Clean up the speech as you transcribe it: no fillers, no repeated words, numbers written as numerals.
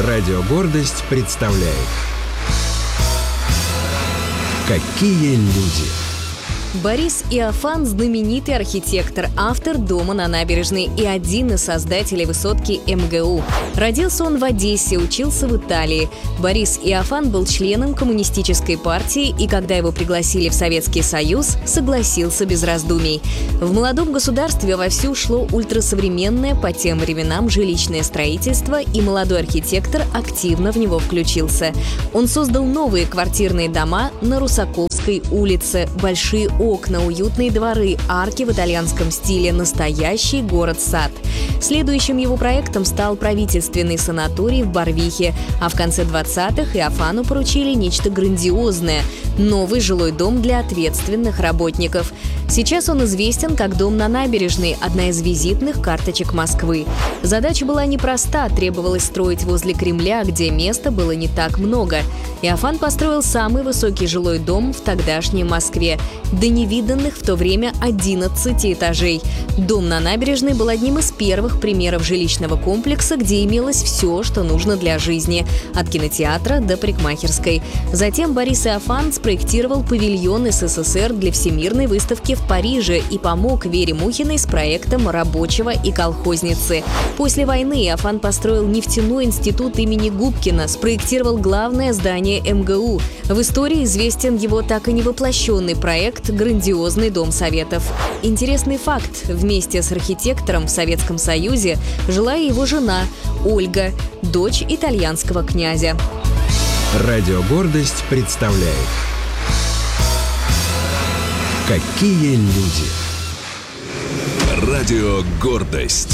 Радио «Гордость» представляет «Какие люди». Борис Иофан – знаменитый архитектор, автор дома на набережной и один из создателей высотки МГУ. Родился он в Одессе, учился в Италии. Борис Иофан был членом коммунистической партии и, когда его пригласили в Советский Союз, согласился без раздумий. В молодом государстве вовсю шло ультрасовременное по тем временам жилищное строительство, и молодой архитектор активно в него включился. Он создал новые квартирные дома на Русаковской улице, большие окна, уютные дворы, арки в итальянском стиле, настоящий город-сад. Следующим его проектом стал правительственный санаторий в Барвихе, а в конце 20-х Иофану поручили нечто грандиозное – новый жилой дом для ответственных работников. Сейчас он известен как дом на набережной, одна из визитных карточек Москвы. Задача была непроста, требовалось строить возле Кремля, где места было не так много. Иофан построил самый высокий жилой дом в тогдашней Москве, до невиданных в то время 11 этажей. Дом на набережной был одним из первых примеров жилищного комплекса, где имелось все, что нужно для жизни, от кинотеатра до парикмахерской. Затем Борис Иофан спроектировал павильон СССР для Всемирной выставки в Париже и помог Вере Мухиной с проектом рабочего и колхозницы. После войны Иофан построил нефтяной институт имени Губкина, спроектировал главное здание МГУ. В истории известен его так и не воплощенный проект «Грандиозный дом Советов». Интересный факт: вместе с архитектором в Советском Союзе жила и его жена Ольга, дочь итальянского князя. Радио «Гордость» представляет «Какие люди». Радио «Гордость».